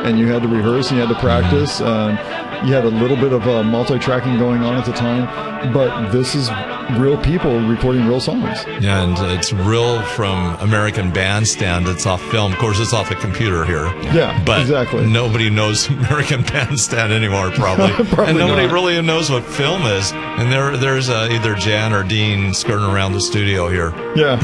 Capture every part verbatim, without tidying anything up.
and you had to rehearse and you had to practice. Um, you had a little bit of uh, multi-tracking going on at the time, but this is real people recording real songs. Yeah, and it's real from American Bandstand. It's off film. Of course, it's off a computer here. Yeah, but exactly. Nobody knows American Bandstand anymore, probably. probably and nobody not. really knows what film is. And there, there's uh, either Jan or Dean skirting around the studio here. Yeah.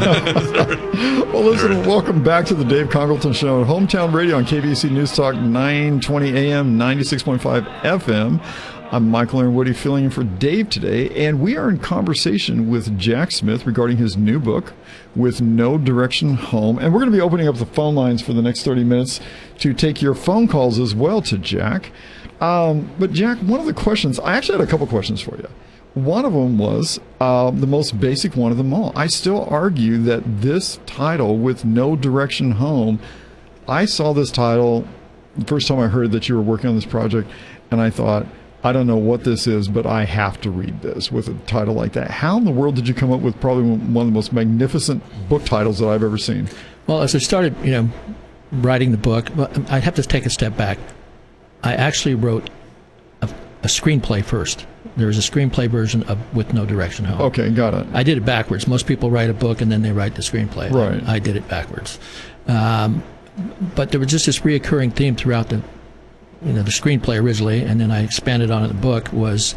Well, listen, welcome back to the Dave Congleton Show, Hometown Radio on K B C News Talk, nine twenty A M, ninety-six point five F M. I'm Michael Aaron Woody, filling in for Dave today, and we are in conversation with Jack Smith regarding his new book, With No Direction Home. And we're going to be opening up the phone lines for the next thirty minutes to take your phone calls as well to Jack. Um, but Jack, one of the questions, I actually had a couple questions for you. One of them was uh, the most basic one of them all. I still argue that this title, With No Direction Home, I saw this title the first time I heard that you were working on this project, and I thought, I don't know what this is, but I have to read this with a title like that. How in the world did you come up with probably one of the most magnificent book titles that I've ever seen? Well, as I started, you know, writing the book, I'd have to take a step back. I actually wrote a, a screenplay first. There was a screenplay version of With No Direction Home. Okay, got it. I did it backwards. Most people write a book and then they write the screenplay. Right. I, I did it backwards. Um, but there was just this reoccurring theme throughout the you know, the screenplay originally, and then I expanded on it in the book, was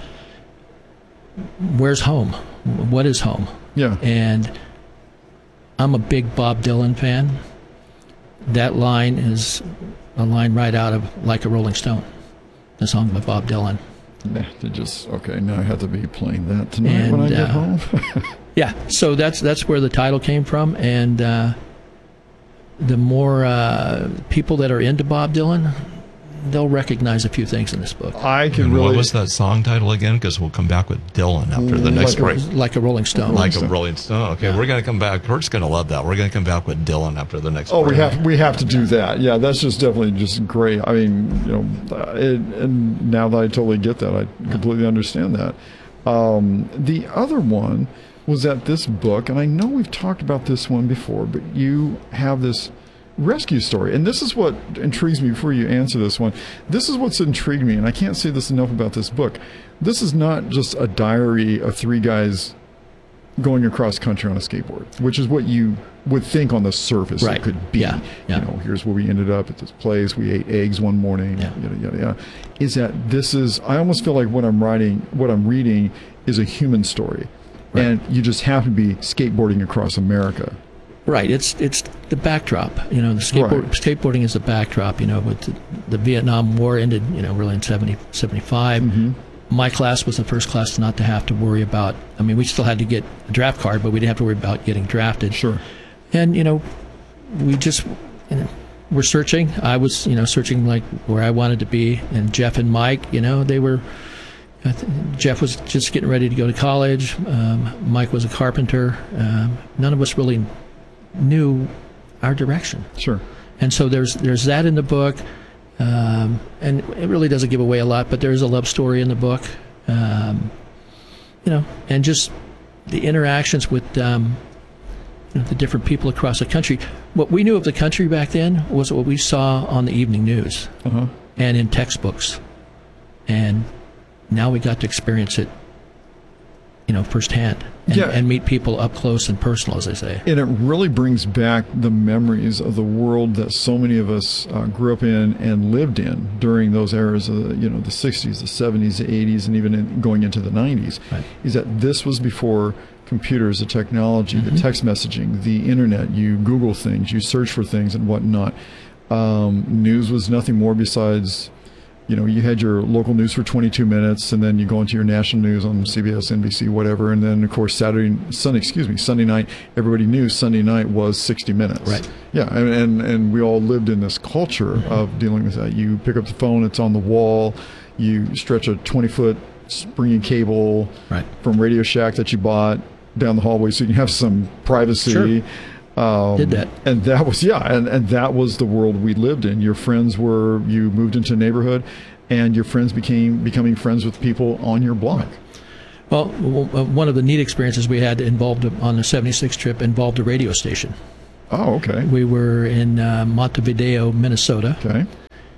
where's home? What is home? Yeah. And I'm a big Bob Dylan fan. That line is a line right out of Like a Rolling Stone, the song by Bob Dylan. Nah, they just, okay, now I have to be playing that tonight and, when I get uh, home. Yeah, so that's that's where the title came from, and uh, the more uh, people that are into Bob Dylan, they'll recognize a few things in this book. I can and really. What was that song title again? Because we'll come back with Dylan after the next Like a- break. Like a Rolling Stone. Like a Rolling Stone. Okay, Yeah. we're going to come back. We're just going to love that. We're going to come back with Dylan after the next Oh, break. we have we have to do that. Yeah, that's just definitely just great. I mean, you know, uh, it, and now that I totally get that, I completely understand that. Um, the other one was that this book, and I know we've talked about this one before, but you have this rescue story, and this is what intrigues me. Before you answer this one, this is what's intrigued me, and I can't say this enough about this book. This is not just a diary of three guys going across country on a skateboard, which is what you would think on the surface Right. it could be. Yeah. Yeah. You know, here's where we ended up at this place. We ate eggs one morning. Yeah. Yada yada yada. Is that this is? I almost feel like what I'm writing, what I'm reading, is a human story, Right. and you just happen to be skateboarding across America. Right. It's it's the backdrop. You know, the skateboard, Right. skateboarding is the backdrop. You know, with the, the Vietnam War ended, you know, really in seventy, seventy-five. Mm-hmm. My class was the first class not to have to worry about. I mean, we still had to get a draft card, but we didn't have to worry about getting drafted. Sure. And you know, we just you know, were searching. I was you know searching like where I wanted to be, and Jeff and Mike, you know, they were. I th- Jeff was just getting ready to go to college. Um, Mike was a carpenter. Um, none of us really knew our direction, Sure. and so there's there's that in the book, um, and it really doesn't give away a lot. But there's a love story in the book, um, you know, and just the interactions with um, you know, the different people across the country. What we knew of the country back then was what we saw on the evening news Uh-huh. and in textbooks, and now we got to experience it, you know, firsthand, and, Yeah. and meet people up close and personal, as they say. And it really brings back the memories of the world that so many of us uh, grew up in and lived in during those eras of the, you know, the sixties, the seventies, the eighties, and even in, going into the nineties. Right. Is that this was before computers, the technology, Mm-hmm. the text messaging, the internet. You Google things, you search for things and whatnot. Um, news was nothing more besides, you know, you had your local news for twenty-two minutes, and then you go into your national news on C B S, N B C, whatever, and then of course Saturday, Sunday, excuse me, Sunday night. Everybody knew Sunday night was sixty minutes. Right. Yeah, and and, and we all lived in this culture Mm-hmm. of dealing with that. You pick up the phone, it's on the wall. You stretch a twenty-foot springy cable Right. from Radio Shack that you bought down the hallway, so you can have some privacy. Sure. Um, Did that. and that was yeah and, and that was the world we lived in. Your friends were, you moved into a neighborhood and your friends became becoming friends with people on your block. Well, w- w- one of the neat experiences we had involved on the seventy-six trip involved a radio station. Oh, okay. We were in uh, Montevideo, Minnesota, Okay.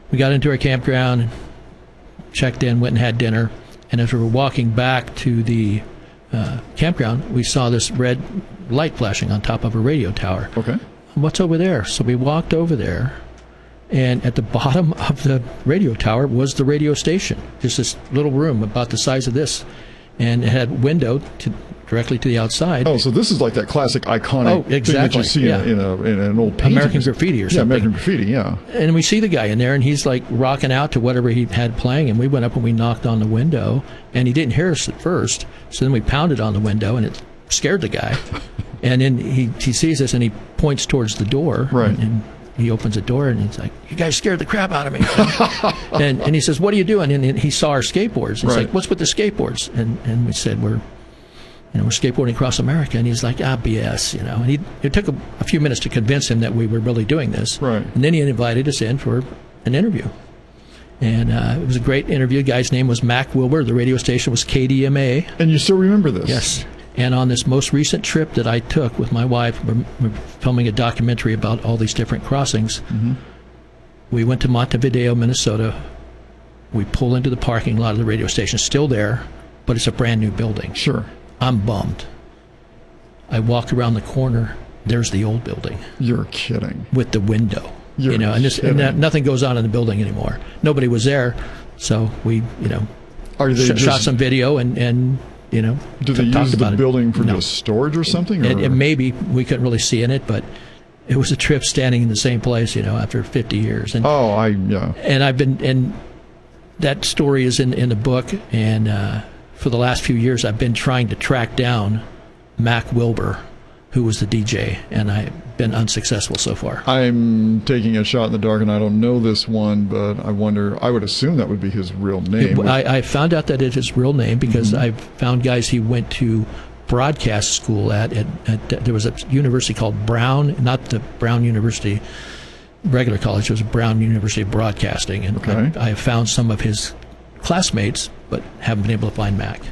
we got into our campground, checked in, went and had dinner, and as we were walking back to the uh, campground, we saw this red light flashing on top of a radio tower. Okay. What's over there? So we walked over there, and at the bottom of the radio tower was the radio station, just this little room about the size of this, and it had window to, directly to the outside. Oh, so this is like that classic iconic Oh, thing that exactly, you see yeah. in, a, in, a, in an old painting. American Graffiti or Yeah, something. American Graffiti, yeah. And we see the guy in there, and he's like rocking out to whatever he had playing, and we went up and we knocked on the window, and he didn't hear us at first, so then we pounded on the window, and it scared the guy. And then he, he sees us, and he points towards the door. Right. And, and he opens the door, and he's like, "You guys scared the crap out of me." and and he says, "What are you doing?" And, and he saw our skateboards. He's Right. like, "What's with the skateboards?" And and we said, "We're, you know, we're skateboarding across America." And he's like, "Ah, B S," you know. And he it took a, a few minutes to convince him that we were really doing this. Right. And then he invited us in for an interview. And uh, it was a great interview. The guy's name was Mac Wilbur. The radio station was K D M A. And you still remember this? Yes. And on this most recent trip that I took with my wife, we're, we're filming a documentary about all these different crossings. Mm-hmm. We went to Montevideo, Minnesota. We pull into the parking lot of the radio station. It's still there, but it's a brand new building. Sure. I'm bummed. I walk around the corner. There's the old building You're kidding. with the window. You're you know, and, this, and kidding. that, nothing goes on in the building anymore. Nobody was there, so we, you know, Are they sh- just, shot some video and, and you know, do they t- talked use about the it. building for No. just storage or something? It, or? it maybe we couldn't really see in it, but it was a trip standing in the same place, you know, after fifty years. And Oh, I, yeah. and I've been, and that story is in in the book. And uh, for the last few years, I've been trying to track down Mac Wilbur, who was the D J, and I've been unsuccessful so far. I'm taking a shot in the dark, and I don't know this one, but I wonder, I would assume that would be his real name. I, I found out that it's his real name because Mm-hmm. I've found guys he went to broadcast school at, at, at. There was a university called Brown, not the Brown University regular college. It was Brown University of Broadcasting, and Okay. I, I found some of his classmates, but haven't been able to find Mac.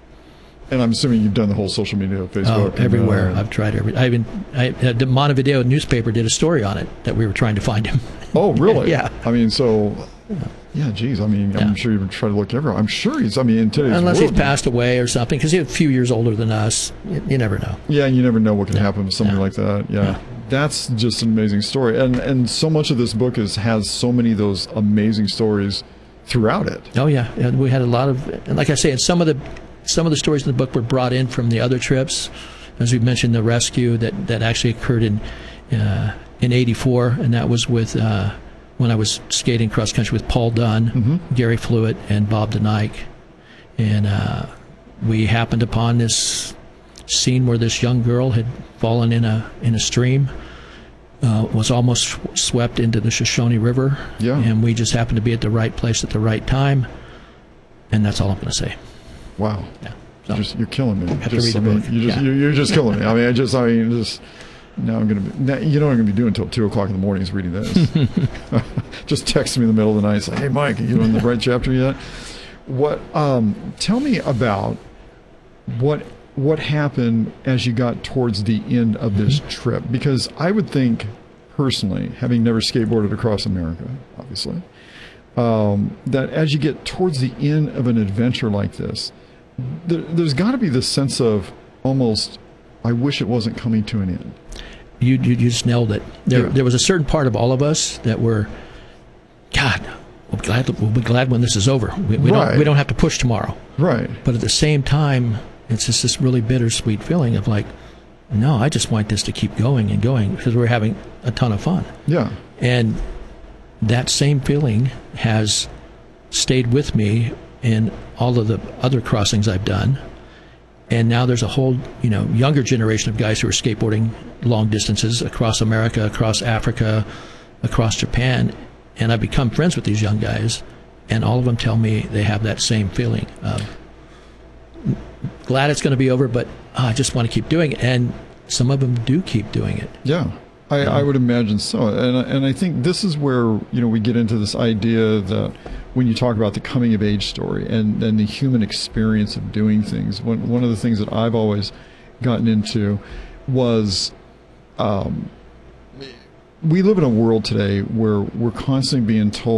And I'm assuming you've done the whole social media, Facebook. Oh, and, everywhere. uh, I've tried every. I even I, uh, the Montevideo newspaper did a story on it that we were trying to find him. Oh, really? Yeah. I mean, so, yeah, geez. I mean, I'm Yeah. sure you've tried to look everywhere. I'm sure he's, I mean, in today's Unless world, he's passed away or something, because he's a few years older than us. You, you never know. Yeah, and you never know what can Yeah. happen with something Yeah. like that. Yeah. Yeah. That's just an amazing story. And and so much of this book is has so many of those amazing stories throughout it. Oh yeah, and we had a lot of, and like I say, and some of the some of the stories in the book were brought in from the other trips, as we mentioned, the rescue that, that actually occurred in uh, in eighty-four, and that was with uh, when I was skating cross country with Paul Dunn, Mhm. Gary Flewitt, and Bob DeNike, and uh, we happened upon this scene where this young girl had fallen in a in a stream. Uh, was almost sw- swept into the Shoshone River, Yeah. and we just happened to be at the right place at the right time, and that's all I'm going to say. Wow. Yeah. You're, So, just, you're killing me. Have to Just, read I the mean, book. You just, Yeah. you're, you're just killing me. I mean, I just, I mean, just now I'm gonna be. Now, you know what I'm gonna be doing until two o'clock in the morning is reading this. Just text me in the middle of the night, say, "Hey, Mike, are you in the right chapter yet?" What? Um, tell me about what what happened as you got towards the end of this trip, because I would think personally, having never skateboarded across America, obviously, um, that as you get towards the end of an adventure like this, there, there's got to be this sense of almost, I wish it wasn't coming to an end. you, you you just nailed it. There Yeah. there was a certain part of all of us that were, God, we'll be glad we'll be glad when this is over. We, we Right. don't we don't have to push tomorrow. Right. But at the same time, it's just this really bittersweet feeling of like, no, I just want this to keep going and going because we're having a ton of fun. Yeah. And that same feeling has stayed with me in all of the other crossings I've done. And now there's a whole, you know, younger generation of guys who are skateboarding long distances across America, across Africa, across Japan. And I've become friends with these young guys, and all of them tell me they have that same feeling of glad it's going to be over, but oh, I just want to keep doing it. And some of them do keep doing it. Yeah, I, I would imagine so, and and I think this is where you know we get into this idea that when you talk about the coming of age story and and the human experience of doing things. One one of the things that I've always gotten into was, um, we live in a world today where we're constantly being told